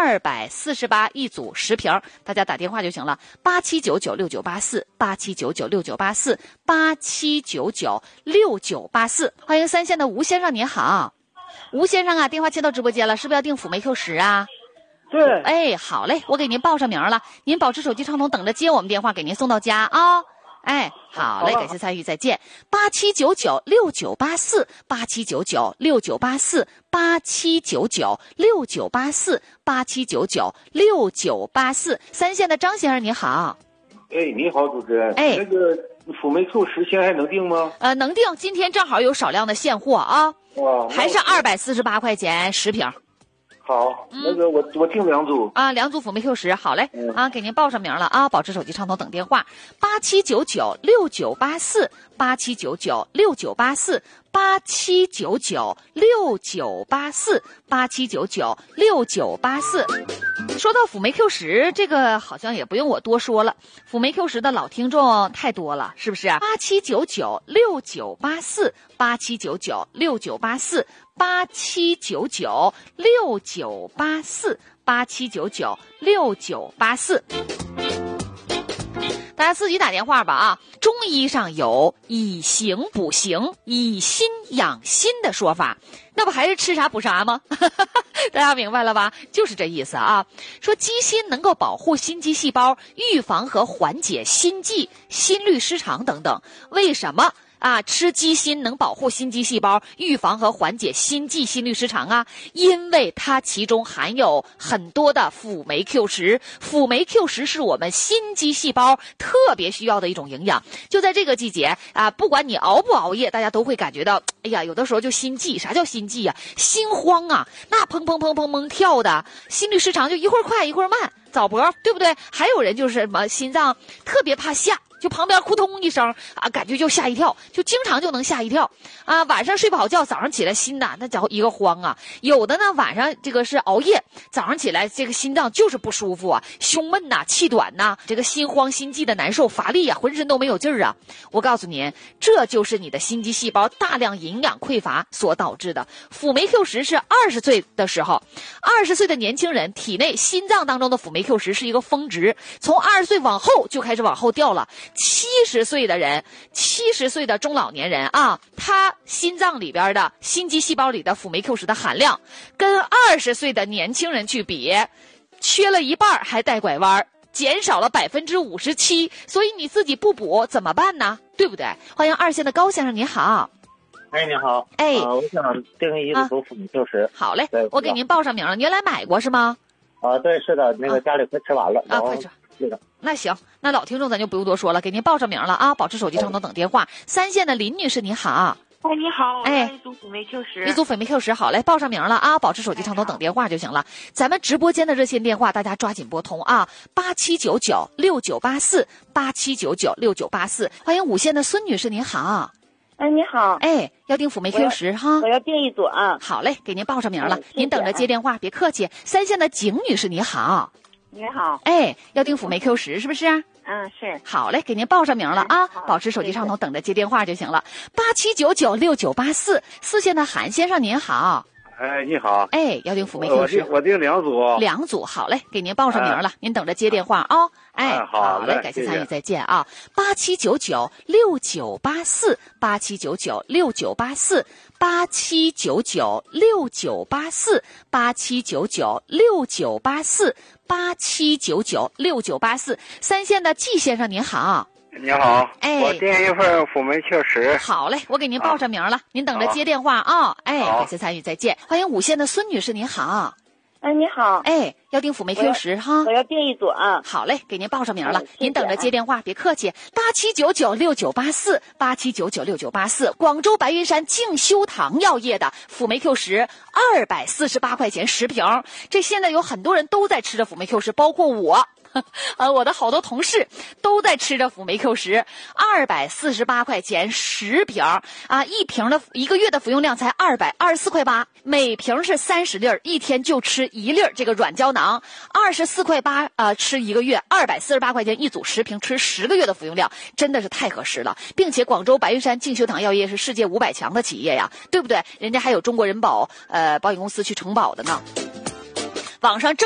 248一组10瓶，大家打电话就行了，87996984，87996984，87996984。欢迎3线的吴先生，您好。吴先生啊，电话接到直播间了，是不是要订辅酶 Q10啊？ 对。 哎，好嘞，我给您报上名了，您保持手机畅通，等着接我们电话，给您送到家啊。哎，好嘞，感谢参与，再见。87996984，87996984，87996984，87996984。3线的张先生你好。 哎，你好，主持人。 哎， 那个辅酶 Q10现在还能订吗？ 能订，今天正好有少量的现货啊。 哇， 还是248块钱10瓶。 好，那个我订2组啊，2组辅酶 Q10，好嘞，啊，给您报上名了啊，保持手机畅通，等电话，87996984，87996984，87996984。说到辅酶 Q10，这个好像也不用我多说了，辅酶 Q10的老听众太多了，是不是？87996984，87996984，87996984。大家自己打电话吧啊！中医上有以形补形、以心养心的说法，那不还是吃啥补啥吗？大家明白了吧？就是这意思啊。说鸡心能够保护心肌细胞，预防和缓解心悸、心律失常等等。为什么吃鸡心能保护心肌细胞，预防和缓解心悸、心律失常啊？因为它其中含有很多的辅酶 Q10，辅酶 Q10是我们心肌细胞特别需要的一种营养。就在这个季节不管你熬不熬夜，大家都会感觉到，哎呀，有的时候就心悸。啥叫心悸啊？心慌啊，那砰砰砰砰砰跳的，心律失常就一会儿快一会儿慢，早搏，对不对？还有人就是什么心脏特别怕吓，就旁边扑通一声感觉就吓一跳，就经常就能吓一跳晚上睡不好觉，早上起来心呐那家伙一个慌啊。有的呢晚上这个是熬夜，早上起来这个心脏就是不舒服胸闷气短这个心慌心悸的难受，乏力浑身都没有劲儿我告诉您，这就是你的心肌细胞大量营养匮乏所导致的。辅酶 Q10是20岁的时候，20岁的年轻人体内心脏当中的辅酶 Q10是一个峰值，从20岁往后就开始往后掉了。70岁的人，70岁的中老年人他心脏里边的心肌细胞里的辅酶 Q10的含量跟20岁的年轻人去比，缺了一半还带拐弯，减少了57%。所以你自己不补怎么办呢？对不对？欢迎2线的高先生，您好。 哎，你好。 哎， 我想订一组辅酶 Q10。 好嘞，我给您报上名了。您原来买过是吗？ 对，是的，那个家里快吃完了。 快吃。那行，那老听众咱就不用多说了，给您报上名了保持手机畅通，等电话。3线的林女士，你好。 哎，你好，我要一组辅酶 Q10， 一组辅酶 Q10，好嘞，报上名了保持手机畅通，等电话就行了。咱们直播间的热线电话，大家抓紧拨通87996984，87996984。欢迎5线的孙女士，您好。 哎，你好。 哎，要订辅酶 Q10哈？ 我要订一组好嘞，给您报上名了，您等着接电话，别客气。3线的景女士，你好。 你好。 哎，要订辅酶 Q10是不是？ 是。 好嘞，给您报上名了保持手机畅通，等着接电话就行了。87996984。4线的韩先生您好。 哎，你好。 哎，要订辅酶 Q10， 我订2组。 2组，好嘞，给您报上名了，您等着接电话哎，好嘞，感谢参与，再见87996984，87996984，87996984，87996984。3线的季先生您好。 你好。 哎， 我订一份辅酶 Q10。 好嘞，我给您报上名了，您等着接电话哎，感谢参与，再见。欢迎5线的孙女士您好。 哎，你好。 哎，要订辅酶 Q10哈？ 我要订一组好嘞，给您报上名了，您等着接电话，别客气。87996984，87996984。广州白云山静修堂药业的辅酶 Q10，248块钱10瓶。这现在有很多人都在吃着辅酶 Q10，包括我。我的好多同事都在吃着辅酶 Q10，248块钱10瓶一瓶的1个月的服用量才224块8，每瓶是30粒，一天就吃1粒这个软胶囊，24块8吃1个月，248块钱一组10瓶，吃10个月的服用量，真的是太合适了。并且广州白云山静修堂药业是世界500强的企业呀，对不对？人家还有中国人保保险公司去承保的呢。网上